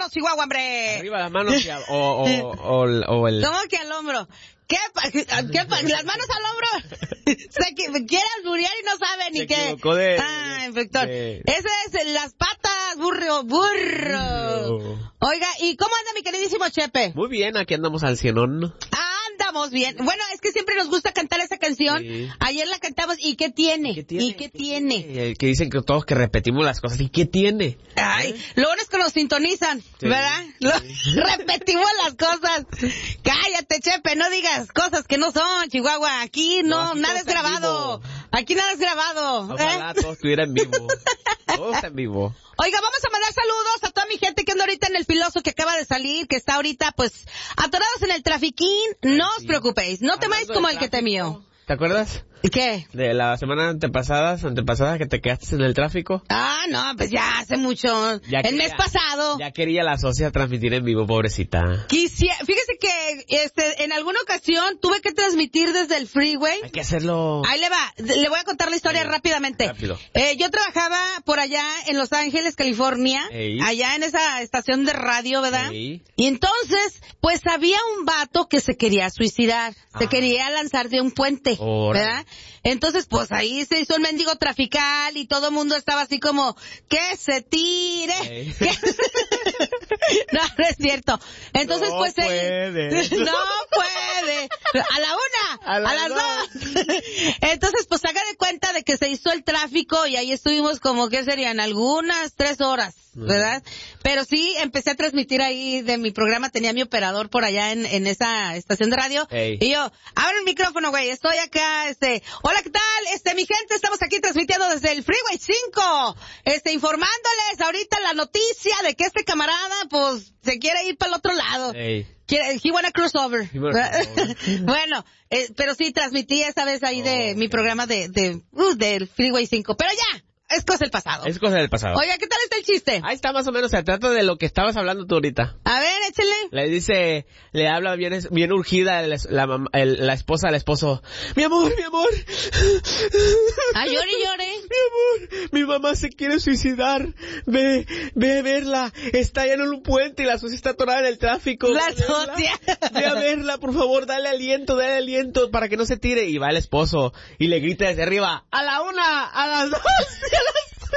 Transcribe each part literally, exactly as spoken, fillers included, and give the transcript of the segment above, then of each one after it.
manos, Chihuahua, hombre. Arriba las manos y a- o, o, o, o el... ¿Cómo que al hombro? ¿Qué? pa- ¿Qué pa- ¿Las manos al hombro? Se que- quiere alburear y no sabe ni Se qué. equivocó de- Ah, infector. de- Ese es las patas, burro, burro. Burro. Oiga, ¿y cómo anda mi queridísimo Chepe? Muy bien, aquí andamos al cienón. Andamos bien. Bueno, es que siempre nos gusta cantar esa canción. Sí. Ayer la cantamos. ¿Y qué tiene? ¿Qué tiene? ¿Y qué tiene? Eh, Que dicen que todos que repetimos las cosas. ¿Y qué tiene? Ay, lo bueno es que nos sintonizan, Sí. ¿verdad? Lo- repetimos las cosas. Cállate, Chepe, no digas cosas que no son, Chihuahua. Aquí no, No, aquí nada todo es está en grabado. vivo. Aquí nada es grabado. Ojalá ¿eh? todo estuviera en vivo. Todo está en vivo. Oiga, vamos a mandar saludos a toda mi gente que anda ahorita en el Filoso, que acaba de salir, que está ahorita, pues, atorados en el trafiquín. No os sí. preocupéis, no temáis Hablando como de el que temió. ¿Te acuerdas? ¿Qué? De la semana antepasada, antepasada que te quedaste en el tráfico. Ah, no, pues ya hace mucho. Ya el quería- mes pasado. Ya quería la socia transmitir en vivo, pobrecita. Quisiera, fíjese que este, en alguna ocasión tuve que transmitir desde el freeway. Hay que hacerlo. Ahí le va, le voy a contar la historia Sí, rápidamente. rápido. Eh, yo trabajaba por allá en Los Ángeles, California, Ey. allá en esa estación de radio, ¿verdad? Ey. Y entonces, pues había un vato que se quería suicidar, se Ah. quería lanzar de un puente, Órale. ¿verdad? Entonces, pues ahí se hizo el mendigo trafical y todo el mundo estaba así como, que se tire. Ey. que- no, no es cierto. Entonces, No pues él- puede. no puede. A la una, A a, las las dos. dos. Entonces, pues haga de cuenta de que se hizo el tráfico y ahí estuvimos como que serían algunas tres horas, ¿verdad? Pero sí, empecé a transmitir ahí de mi programa, tenía mi operador por allá en, en esa estación de radio. Ey. Y yo, abre el micrófono, güey, estoy acá, este, hola, ¿qué tal? Este, mi gente, estamos aquí transmitiendo desde el Freeway cinco, este, informándoles ahorita la noticia de que este camarada, pues, se quiere ir para el otro lado. Ey. Quiere- He wanna crossover. He wanna crossover. Bueno, eh, pero sí transmití esa vez ahí de Oh, mi ok. programa de, de uh, del Freeway cinco. Pero ya, es cosa del pasado. Es cosa del pasado. Oiga, ¿qué tal está el chiste? Ahí está más o menos, se trata de lo que estabas hablando tú ahorita. A ver, échale. Le dice, le habla bien, bien urgida el- la, mam- el- la esposa al esposo. Mi amor, mi amor. Ah, llore, llore. Mi amor, mi mamá se quiere suicidar. Ve, ve a verla. Está allá en un puente y la socia está atorada en el tráfico. La Ve a verla. socia. Ve a verla, por favor, dale aliento, dale aliento para que no se tire. Y va el esposo y le grita desde arriba, a la una, a las dos y a las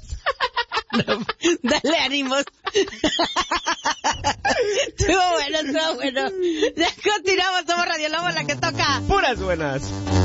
tres. Dale ánimos. Estuvo bueno, estuvo bueno. Ya continuamos, somos Radio Lobo, la que toca. Puras buenas.